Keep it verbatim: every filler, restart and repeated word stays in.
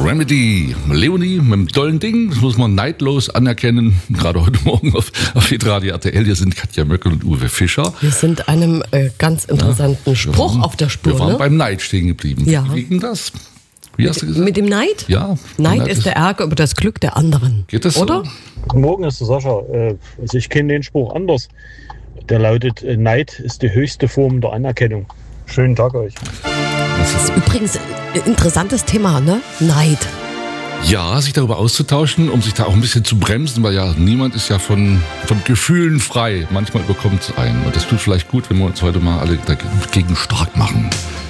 Remedy, Leonie mit dem tollen Ding, das muss man neidlos anerkennen. Gerade heute Morgen auf, auf Radio R T L, hier sind Katja Möckel und Uwe Fischer. Wir sind einem äh, ganz interessanten ja, Spruch waren, auf der Spur. Wir waren ne? beim Neid stehen geblieben. Ja. Wie ging das? Wie hast du gesagt? Mit dem Neid? Ja. Neid ist der Ärger über das Glück der anderen. Geht das oder? so? Guten Morgen, ist der Sascha. Also ich kenne den Spruch anders. Der lautet, Neid ist die höchste Form der Anerkennung. Schönen Tag euch. Das ist übrigens ein interessantes Thema, ne? Neid. Ja, sich darüber auszutauschen, um sich da auch ein bisschen zu bremsen, weil ja niemand ist ja von, von Gefühlen frei. Manchmal überkommt es einen. Und das tut vielleicht gut, wenn wir uns heute mal alle dagegen stark machen.